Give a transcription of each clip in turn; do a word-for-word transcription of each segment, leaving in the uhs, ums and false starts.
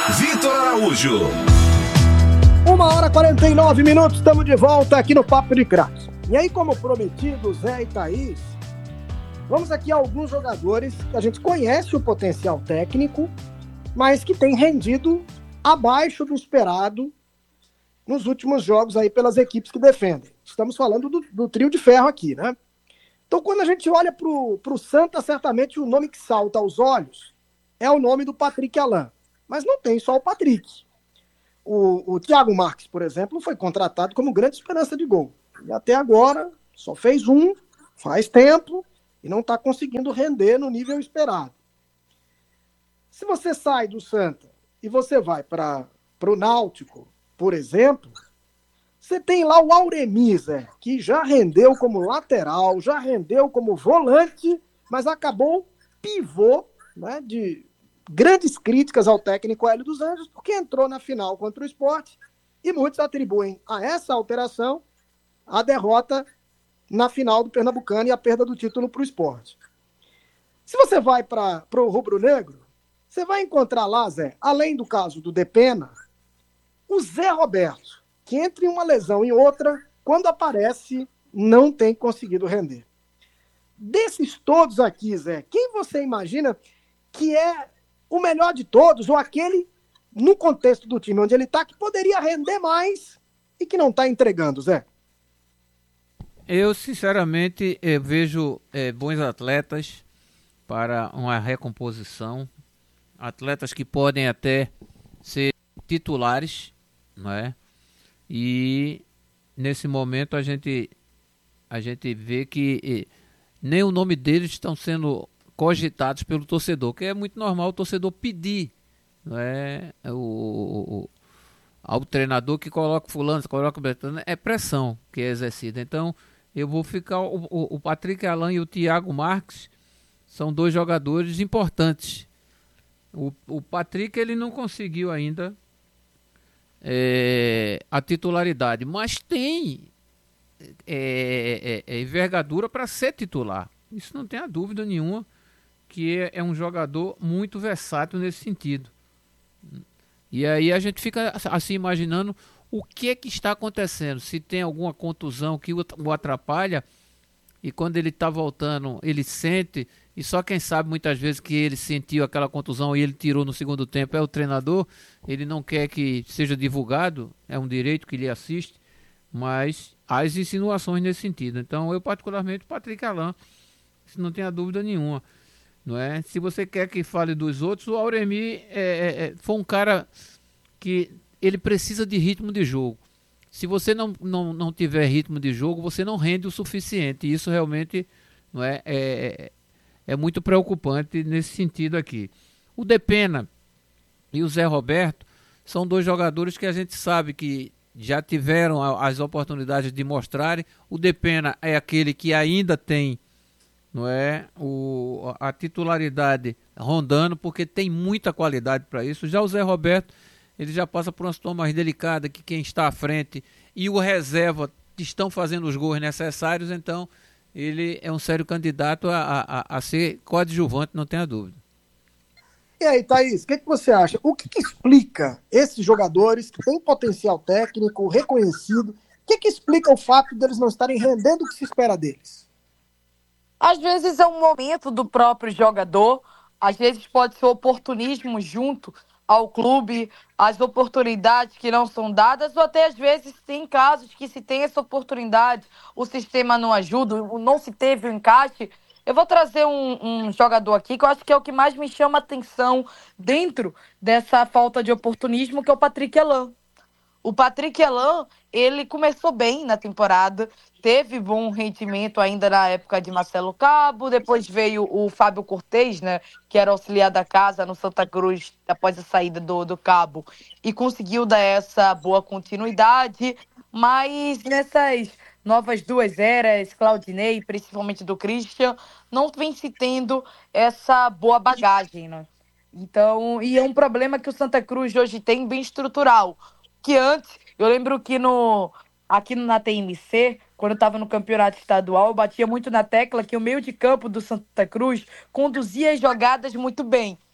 Vitor Araújo. Uma hora e quarenta e nove minutos, estamos de volta aqui no Papo de Craques. E aí, como prometido, Zé e Thaís, vamos aqui a alguns jogadores que a gente conhece o potencial técnico, mas que tem rendido abaixo do esperado nos últimos jogos aí pelas equipes que defendem. Estamos falando do, do trio de ferro aqui, né? Então, quando a gente olha para o Santa, certamente o nome que salta aos olhos é o nome do Patrick Alain. Mas não tem só o Patrick. O, o Thiago Marques, por exemplo, foi contratado como grande esperança de gol. E até agora só fez um, faz tempo, e não está conseguindo render no nível esperado. Se você sai do Santa e você vai para o Náutico, por exemplo, você tem lá o Auremi, Zé, que já rendeu como lateral, já rendeu como volante, mas acabou pivô, né, de grandes críticas ao técnico Hélio dos Anjos, porque entrou na final contra o Sport, e muitos atribuem a essa alteração a derrota na final do Pernambucano e a perda do título para o Sport. Se você vai para o rubro-negro, você vai encontrar lá, Zé, além do caso do Depena, o Zé Roberto, que entre uma lesão e outra, quando aparece, não tem conseguido render. Desses todos aqui, Zé, quem você imagina que é o melhor de todos, ou aquele, no contexto do time onde ele está, que poderia render mais e que não está entregando, Zé? Eu, sinceramente, eu vejo é, bons atletas para uma recomposição, atletas que podem até ser titulares, não é? E nesse momento a gente, a gente vê que eh, nem o nome deles estão sendo cogitados pelo torcedor, que é muito normal o torcedor pedir, não é? O, o, ao treinador que coloca fulano, coloca Betano, é pressão que é exercida. Então eu vou ficar, o, o, o Patrick Alain e o Thiago Marques são dois jogadores importantes. O, o Patrick, ele não conseguiu ainda É, a titularidade, mas tem é, é, é, envergadura para ser titular. Isso não tem a dúvida nenhuma, que é, é um jogador muito versátil nesse sentido. E aí a gente fica assim imaginando o que é que está acontecendo, se tem alguma contusão que o atrapalha, e quando ele está voltando ele sente, e só quem sabe muitas vezes que ele sentiu aquela contusão e ele tirou no segundo tempo é o treinador. Ele não quer que seja divulgado, é um direito que lhe assiste, mas há as insinuações nesse sentido. Então eu particularmente o Patrick Alain, isso não tenha dúvida nenhuma, não é? Se você quer que fale dos outros, o Auremi é, é, é, foi um cara que ele precisa de ritmo de jogo. Se você não, não, não tiver ritmo de jogo, você não rende o suficiente. E isso realmente não é, é, é muito preocupante nesse sentido aqui. O Depena e o Zé Roberto são dois jogadores que a gente sabe que já tiveram as oportunidades de mostrarem. O Depena é aquele que ainda tem, não é, o, a titularidade rondando, porque tem muita qualidade para isso. Já o Zé Roberto, ele já passa por uma situação mais delicada, que quem está à frente e o reserva estão fazendo os gols necessários, então ele é um sério candidato a, a, a ser coadjuvante, não tenha dúvida. E aí, Thaís, o que, que você acha? O que, que explica esses jogadores que têm potencial técnico reconhecido, o que, que explica o fato deles não estarem rendendo o que se espera deles? Às vezes é um momento do próprio jogador, às vezes pode ser oportunismo junto ao clube, as oportunidades que não são dadas, ou até às vezes tem casos que se tem essa oportunidade, o sistema não ajuda, não se teve o encaixe. Eu vou trazer um, um jogador aqui que eu acho que é o que mais me chama a atenção dentro dessa falta de oportunismo, que é o Patrick Alain. O Patrick Alain, ele começou bem na temporada, teve bom rendimento ainda na época de Marcelo Cabo, depois veio o Fábio Cortez, né, que era auxiliar da casa no Santa Cruz após a saída do, do Cabo, e conseguiu dar essa boa continuidade, mas nessas novas duas eras, Claudinei, principalmente do Christian, não vem se tendo essa boa bagagem, né? Então, e é um problema que o Santa Cruz hoje tem bem estrutural, que antes, eu lembro que no, aqui na T M C, quando eu estava no campeonato estadual, eu batia muito na tecla que o meio de campo do Santa Cruz conduzia as jogadas muito bem.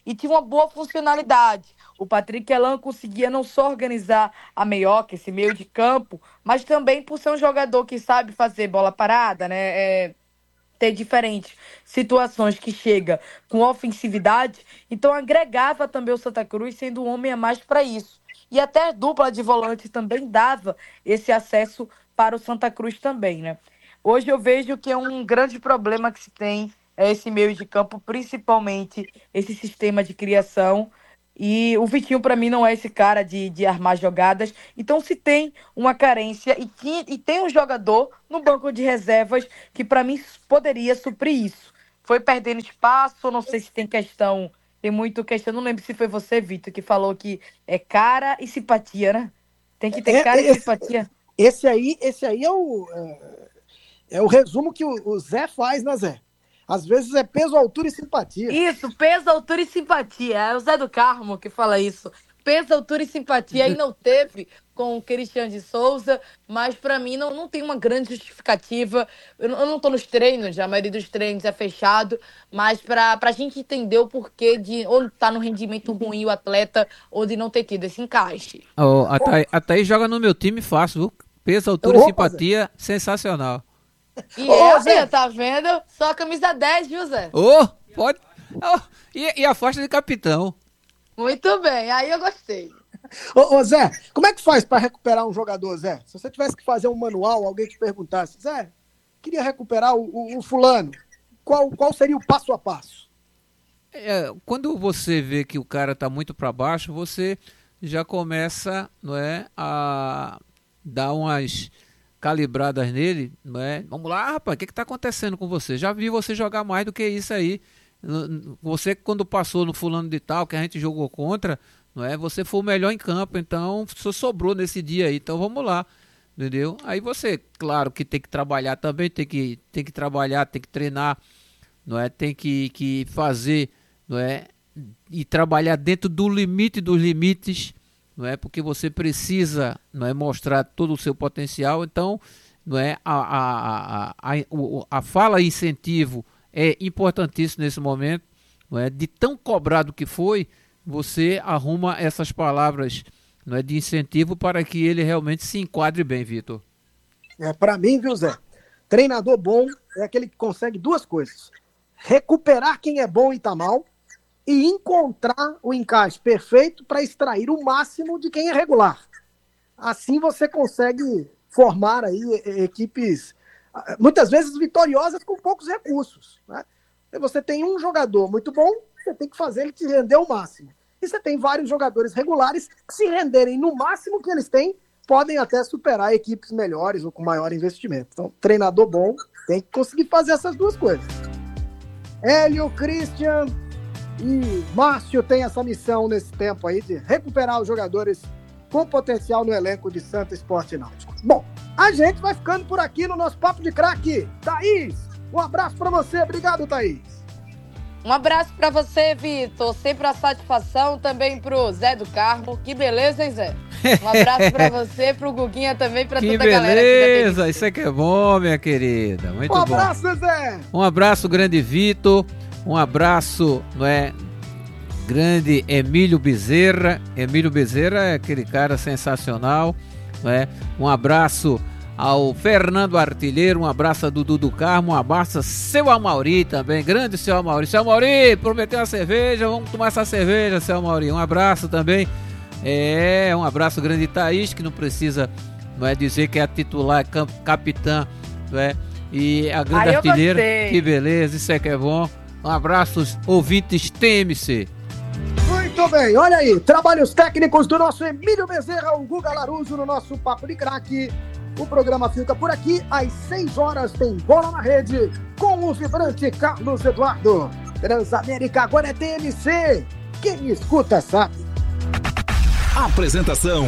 e tinha uma boa funcionalidade. O Patrick Elan conseguia não só organizar a meioca, esse meio de campo, mas também por ser um jogador que sabe fazer bola parada, né? É, ter diferentes situações que chega com ofensividade, então agregava também o Santa Cruz, sendo um homem a mais para isso. E até a dupla de volante também dava esse acesso para o Santa Cruz também, né? Hoje eu vejo que é um grande problema que se tem é esse meio de campo, principalmente esse sistema de criação. E o Vitinho, para mim, não é esse cara de, de armar jogadas. Então, se tem uma carência e, que, e tem um jogador no banco de reservas que, para mim, poderia suprir isso. Foi perdendo espaço, não sei se tem questão, tem muito questão, não lembro se foi você, Vitor, que falou que é cara e simpatia, né? Tem que ter É, cara esse, e simpatia. Esse aí, esse aí é o, é, é o resumo que o, o Zé faz, né, Zé? Às vezes é peso, altura e simpatia. Isso, peso, altura e simpatia. É o Zé do Carmo que fala isso. Peso, altura e simpatia. Aí não teve com o Cristiano de Souza, mas para mim não, não tem uma grande justificativa. Eu não, eu não tô nos treinos, a maioria dos treinos é fechado, mas para a gente entender o porquê de ou tá no rendimento ruim o atleta ou de não ter tido esse encaixe. Oh, a, Thaís, a Thaís joga no meu time fácil, viu? Peso, altura e simpatia, Zé. Sensacional. E Ô, é, Zé, tá vendo? Só a camisa dez, viu, Zé? Ô, oh, pode. Oh, e, e a faixa de capitão. Muito bem, aí eu gostei. Ô, ô Zé, como é que faz para recuperar um jogador, Zé? Se você tivesse que fazer um manual, alguém te perguntasse, Zé, queria recuperar o, o, o fulano, qual, qual seria o passo a passo? É, quando você vê que o cara tá muito para baixo, você já começa, não é, a dar umas calibradas nele, não é? Vamos lá, rapaz, o que que tá acontecendo com você? Já vi você jogar mais do que isso aí. Você, quando passou no fulano de tal, que a gente jogou contra, não é? Você foi o melhor em campo, então você sobrou nesse dia aí, então vamos lá, entendeu? Aí você, claro que tem que trabalhar também, tem que, tem que trabalhar, tem que treinar, não é? Tem que, que fazer, não é? E trabalhar dentro do limite dos limites, não é? Porque você precisa, não é, mostrar todo o seu potencial. Então, não é, a, a, a, a, a fala e incentivo é importantíssimo nesse momento, não é? De tão cobrado que foi, você arruma essas palavras, não é, de incentivo para que ele realmente se enquadre bem, Vitor. É, para mim, viu, Zé? Treinador bom é aquele que consegue duas coisas: recuperar quem é bom e tá mal, e encontrar o encaixe perfeito para extrair o máximo de quem é regular. Assim você consegue formar aí equipes, muitas vezes vitoriosas, com poucos recursos, né? Se você tem um jogador muito bom, você tem que fazer ele te render o máximo. E você tem vários jogadores regulares que, se renderem no máximo que eles têm, podem até superar equipes melhores ou com maior investimento. Então, treinador bom tem que conseguir fazer essas duas coisas. Hélio, Christian e Márcio tem essa missão nesse tempo aí de recuperar os jogadores com potencial no elenco de Santa Esporte Náutico. Bom, a gente vai ficando por aqui no nosso Papo de Craque. Thaís, um abraço pra você. Obrigado, Thaís. Um abraço pra você, Vitor. Sempre a satisfação, também pro Zé do Carmo. Que beleza, hein, Zé? Um abraço pra você, pro Guguinha também, pra que toda beleza, a galera. Que beleza, isso é que é bom, minha querida. Muito bom. Um abraço, bom. Zé. Um abraço, grande Vitor. Um abraço, não é, grande Emílio Bezerra. Emílio Bezerra é aquele cara sensacional, não é? Um abraço ao Fernando Artilheiro, um abraço a Dudu do Carmo, um abraço a seu Amauri também, grande seu Amauri. Seu Amauri, prometeu uma cerveja, vamos tomar essa cerveja, seu Amauri. Um abraço também, é, um abraço grande Thaís, que não precisa, não é, dizer que é a titular, capitã, não é? E a grande Ai, artilheira, que beleza, isso é que é bom. Um abraço, ouvintes T M C. Muito bem, olha aí, trabalhos técnicos do nosso Emílio Bezerra, o Guga Laruso no nosso Papo de Craque. O programa fica por aqui, às seis horas tem Bola na Rede, com o vibrante Carlos Eduardo. Transamérica agora é T M C, quem escuta sabe. Apresentação: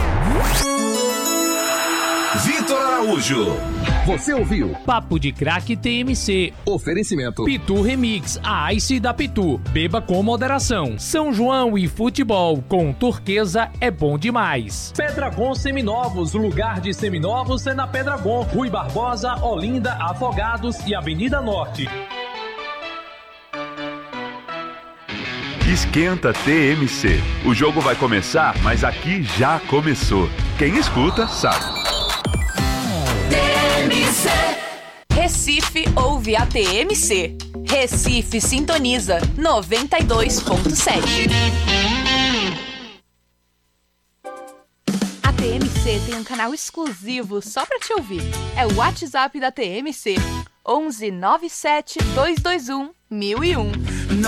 Vitor Araújo. Você ouviu Papo de Craque T M C. Oferecimento Pitu Remix, a Ice da Pitu. Beba com moderação. São João e futebol com Turquesa é bom demais. Pedragon Seminovos, lugar de seminovos é na Pedragon. Rui Barbosa, Olinda, Afogados e Avenida Norte. Esquenta T M C. O jogo vai começar, mas aqui já começou. Quem escuta, sabe. T M C. Recife ouve a T M C. Recife sintoniza noventa e dois ponto sete. A T M C tem um canal exclusivo só pra te ouvir. É o WhatsApp da T M C. onze nove sete dois dois um mil e um.